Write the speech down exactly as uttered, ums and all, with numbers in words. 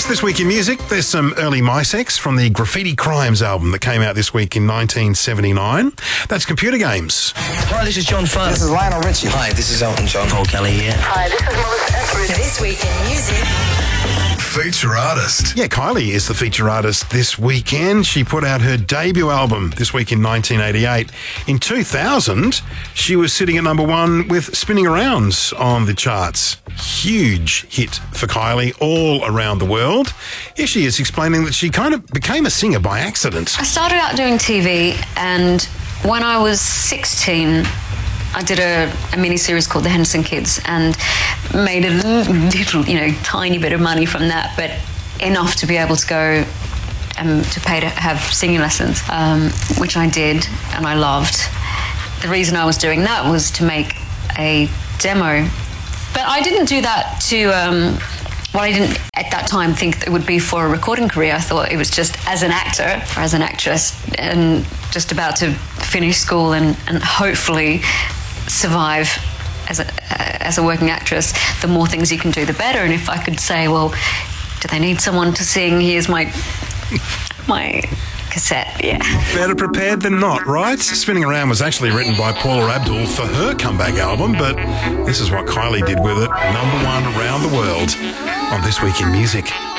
Yes, this week in music, there's some early MySex from the Graffiti Crimes album that came out this week in nineteen seventy-nine. That's Computer Games. Hi, this is John Fun. This is Lionel Richie. Hi, this is Elton John. Paul Kelly here. Hi, this is Melissa Etheridge. This week in music. Feature artist. Yeah, Kylie is the feature artist this weekend. She put out her debut album this week in nineteen eighty-eight. In two thousand, she was sitting at number one with Spinning Around on the charts. Huge hit for Kylie all around the world. Here she is explaining that she kind of became a singer by accident. I started out doing T V, and when I was sixteen, I did a, a mini-series called The Henderson Kids and made a little, you know, tiny bit of money from that, but enough to be able to go um, to pay to have singing lessons, um, which I did and I loved. The reason I was doing that was to make a demo. But I didn't do that to, um, well, I didn't at that time think that it would be for a recording career. I thought it was just as an actor or as an actress and just about to finish school and, and hopefully survive as a, uh, as a working actress. The more things you can do, the better. And if I could say, well, do they need someone to sing? Here's my my cassette, yeah. Better prepared than not, right? Spinning Around was actually written by Paula Abdul for her comeback album, but this is what Kylie did with it. Number one around the world on This Week in Music.